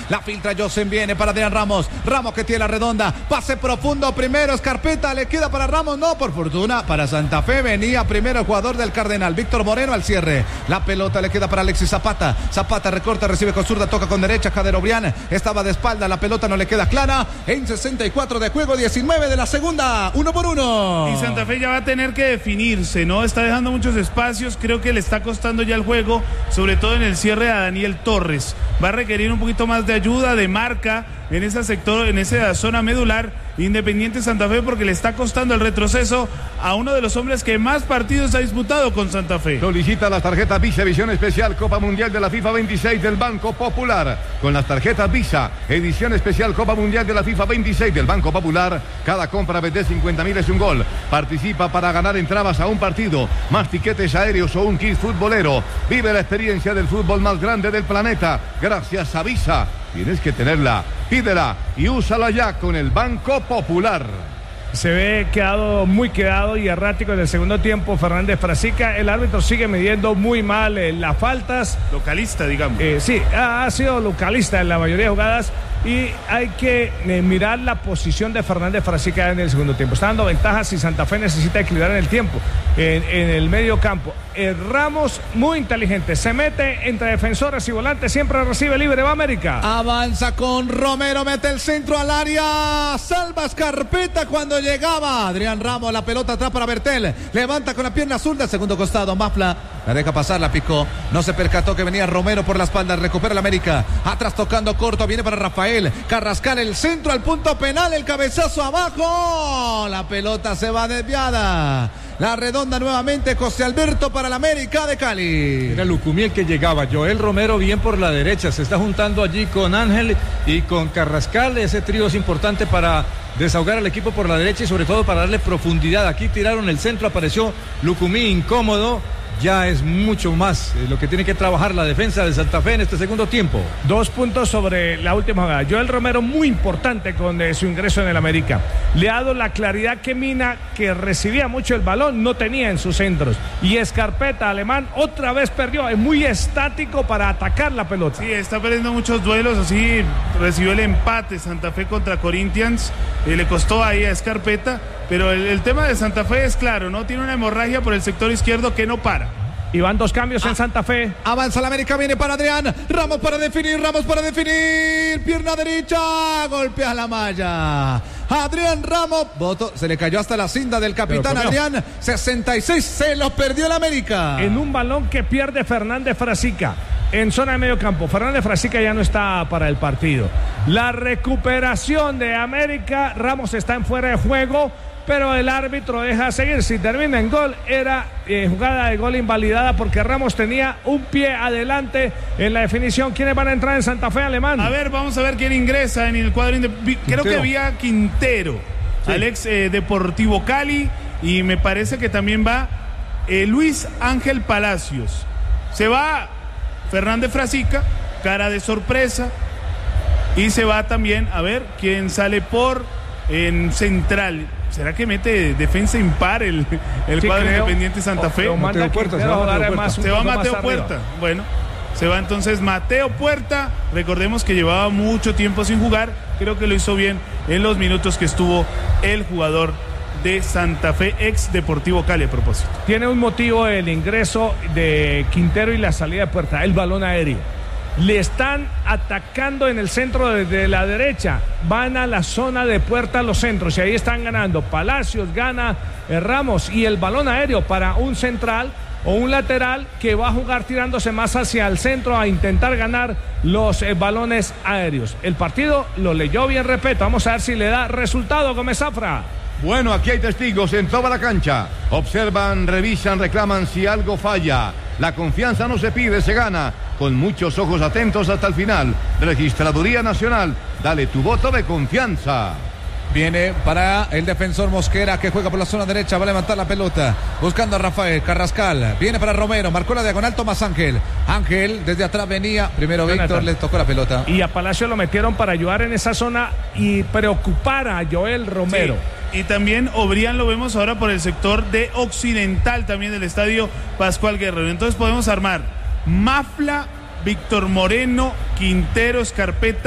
La filtra Josen, viene para Adrián Ramos. Ramos que tiene la redonda. Pase profundo primero. Escarpeta le queda para Ramos. No, por fortuna para Santa Fe. Venía primero el jugador del Cardenal, Víctor Moreno, al cierre. La pelota le queda para Alexis Zapata. Zapata recorta, recibe con zurda, toca con derecha. Jader Obrián estaba de espalda. La pelota no le queda clara. En 64 de juego, 19 de la segunda. 1-1. Y Santa Fe ya va a tener que definirse, ¿no? Está dejando muchos espacios. Creo que le está costando ya el juego, sobre todo en el cierre a Daniel Torres. Va a requerir un poquito más de ayuda, de marca en ese sector, en esa zona medular. Independiente Santa Fe, porque le está costando el retroceso a uno de los hombres que más partidos ha disputado con Santa Fe. Solicita las tarjetas Visa Edición Especial Copa Mundial de la FIFA 26 del Banco Popular. Con las tarjetas Visa Edición Especial Copa Mundial de la FIFA 26 del Banco Popular, cada compra de 50.000 es un gol. Participa para ganar entradas a un partido, más tiquetes aéreos o un kit futbolero. Vive la experiencia del fútbol más grande del planeta gracias a Visa. Tienes que tenerla, pídela y úsala ya con el Banco Popular. Se ve muy quedado y errático en el segundo tiempo Fernández Frasica. El árbitro sigue midiendo muy mal las faltas. Localista, digamos. Sí, ha sido localista en la mayoría de jugadas. Y hay que mirar la posición de Fernández Frasica en el segundo tiempo. Está dando ventajas y Santa Fe necesita equilibrar en el tiempo, en el medio campo. Ramos, muy inteligente, se mete entre defensores y volantes, siempre recibe libre, va América. Avanza con Romero, mete el centro al área, salva Escarpeta cuando llegaba Adrián Ramos, la pelota atrás para Bertel, levanta con la pierna zurda, segundo costado, Mafla la deja pasar, la picó, no se percató que venía Romero por la espalda, recupera la América, atrás tocando corto, viene para Rafael Carrascal, el centro al punto penal, el cabezazo abajo, la pelota se va desviada. La redonda nuevamente, José Alberto para la América de Cali. Era Lucumí el que llegaba, Joel Romero bien por la derecha, se está juntando allí con Ángel y con Carrascal, ese trío es importante para desahogar al equipo por la derecha y sobre todo para darle profundidad. Aquí tiraron el centro, apareció Lucumí incómodo. Ya es mucho más lo que tiene que trabajar la defensa de Santa Fe en este segundo tiempo. 2 puntos sobre la última jugada. Joel Romero muy importante con su ingreso en el América. Le ha dado la claridad que Mina, que recibía mucho el balón, no tenía en sus centros. Y Escarpeta, alemán, otra vez perdió. Es muy estático para atacar la pelota. Sí, está perdiendo muchos duelos. Así recibió el empate Santa Fe contra Corinthians. Le costó ahí a Escarpeta. Pero el tema de Santa Fe es claro, ¿no? Tiene una hemorragia por el sector izquierdo que no para. Y van 2 cambios en Santa Fe. Avanza la América, viene para Adrián. Ramos para definir. Pierna derecha. Golpea la malla. Adrián Ramos. Voto. Se le cayó hasta la cinta del capitán Adrián. 66. Se lo perdió el América. En un balón que pierde Fernández Frasica. En zona de medio campo. Fernández Frasica ya no está para el partido. La recuperación de América. Ramos está en fuera de juego, pero el árbitro deja seguir. Si termina en gol, era jugada de gol invalidada porque Ramos tenía un pie adelante en la definición. ¿Quiénes van a entrar en Santa Fe, alemán? A ver, vamos a ver quién ingresa en el cuadro. Creo que había Quintero, sí. Alex Deportivo Cali, y me parece que también va Luis Ángel Palacios. Se va Fernández Frasica, cara de sorpresa, y se va también, a ver, quién sale en central. ¿Será que mete defensa impar el cuadro Independiente Santa Fe? Mateo Puerta, se va Mateo Puerta. Bueno, se va entonces Mateo Puerta. Recordemos que llevaba mucho tiempo sin jugar. Creo que lo hizo bien en los minutos que estuvo el jugador de Santa Fe, ex Deportivo Cali, a propósito. Tiene un motivo el ingreso de Quintero y la salida de Puerta, el balón aéreo. Le están atacando en el centro de la derecha. Van a la zona de Puerta los centros y ahí están ganando. Palacios, gana Ramos, y el balón aéreo para un central o un lateral que va a jugar tirándose más hacia el centro a intentar ganar los balones aéreos. El partido lo leyó bien, repito. Vamos a ver si le da resultado, Gómez Zafra. Bueno, aquí hay testigos en toda la cancha. Observan, revisan, reclaman si algo falla. La confianza no se pide, se gana. Con muchos ojos atentos hasta el final. Registraduría Nacional, dale tu voto de confianza. Viene para el defensor Mosquera, que juega por la zona derecha, va a levantar la pelota, buscando a Rafael Carrascal, viene para Romero, marcó la diagonal Tomás Ángel, desde atrás venía, primero Víctor, le tocó la pelota. Y a Palacio lo metieron para ayudar en esa zona y preocupar a Joel Romero. Sí. Y también Obrián lo vemos ahora por el sector de occidental también del estadio Pascual Guerrero. Entonces podemos armar Mafla, Víctor Moreno, Quintero, Escarpeta.